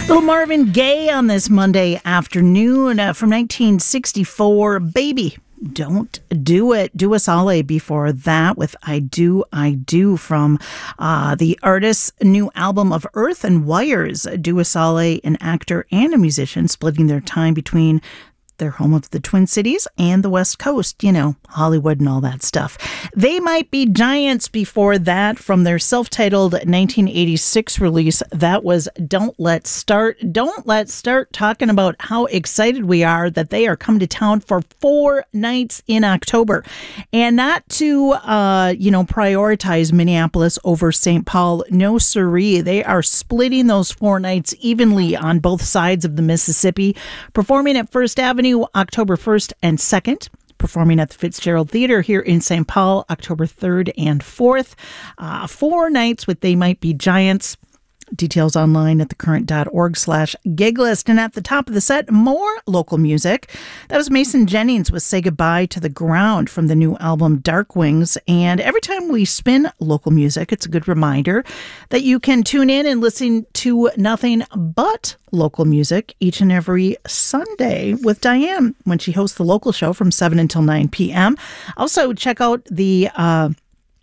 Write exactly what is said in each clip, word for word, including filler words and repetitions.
Little Marvin Gaye on this Monday afternoon uh, from nineteen sixty-four, Baby, Don't Do It. Dua Saleh before that with I Do, I Do from uh, the artist's new album of Earth and Wires. Dua Saleh, an actor and a musician, splitting their time between their home of the Twin Cities and the West Coast, you know, Hollywood and all that stuff. They Might Be Giants before that from their self-titled nineteen eighty-six release. That was Don't Let's Start. Don't Let's Start talking about how excited we are that they are coming to town for four nights in October. And not to, uh, you know, prioritize Minneapolis over Saint Paul. No, siree. They are splitting those four nights evenly on both sides of the Mississippi, performing at First Avenue October first and second, performing at the Fitzgerald Theater here in Saint Paul October third and fourth. Uh, four nights with They Might Be Giants. Details online at thecurrent.org slash gig list. And at the top of the set, more local music. That was Mason Jennings with Say Goodbye to the Ground from the new album Dark Wings. And every time we spin local music, it's a good reminder that you can tune in and listen to nothing but local music each and every Sunday with Diane when she hosts the local show from seven until nine p.m. Also, check out the uh,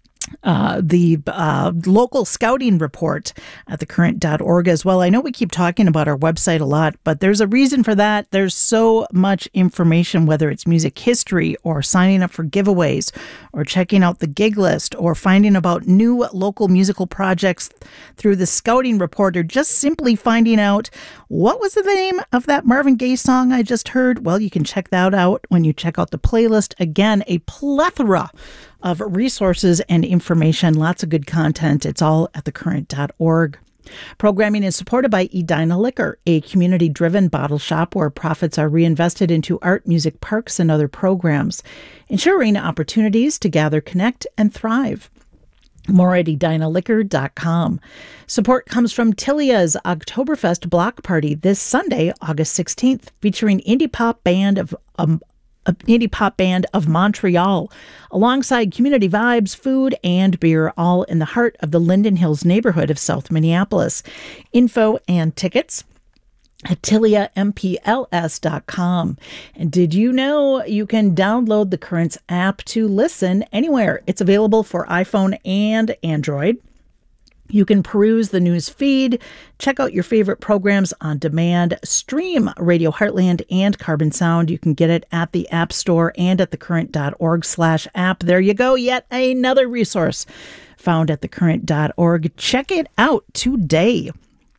Uh, the uh, local scouting report at the current dot org as well. I know we keep talking about our website a lot, but there's a reason for that. There's so much information, whether it's music history or signing up for giveaways or checking out the gig list or finding about new local musical projects through the scouting report or just simply finding out what was the name of that Marvin Gaye song I just heard. Well, you can check that out when you check out the playlist. Again, a plethora of resources and information. Lots of good content. It's all at the current dot org. Programming is supported by Edina Liquor, a community-driven bottle shop where profits are reinvested into art, music, parks, and other programs, ensuring opportunities to gather, connect, and thrive. More at edina liquor dot com. Support comes from Tilia's Oktoberfest Block Party this Sunday, August sixteenth, featuring indie pop band of um, an indie pop band of Montreal, alongside community vibes, food, and beer, all in the heart of the Linden Hills neighborhood of South Minneapolis. Info and tickets at tilia m p l s dot com. And did you know you can download the Currents app to listen anywhere? It's available for iPhone and Android. You can peruse the news feed, check out your favorite programs on demand, stream Radio Heartland and Carbon Sound. You can get it at the App Store and at thecurrent.org slash app. There you go. Yet another resource found at thecurrent dot org. Check it out today.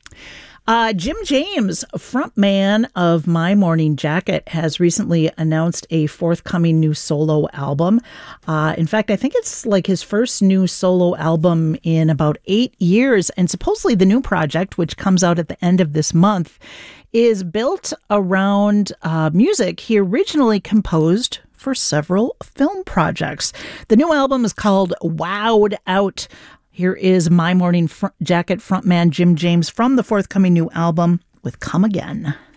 Uh, Jim James, frontman of My Morning Jacket, has recently announced a forthcoming new solo album. Uh, in fact, I think it's like his first new solo album in about eight years. And supposedly the new project, which comes out at the end of this month, is built around uh, music he originally composed for several film projects. The new album is called Wowed Out. Here is My Morning Jacket frontman Jim James from the forthcoming new album with Come Again.